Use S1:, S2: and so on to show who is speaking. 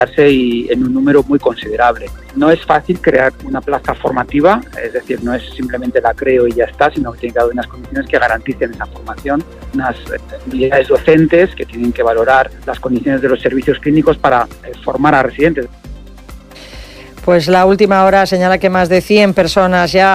S1: y en un número muy considerable. No es fácil crear una plaza formativa, es decir, no es simplemente la creo y ya está, sino que tiene que haber unas condiciones que garanticen esa formación, unas habilidades docentes que tienen que valorar las condiciones de los servicios clínicos para formar a residentes.
S2: Pues la última hora señala que más de 100 personas ya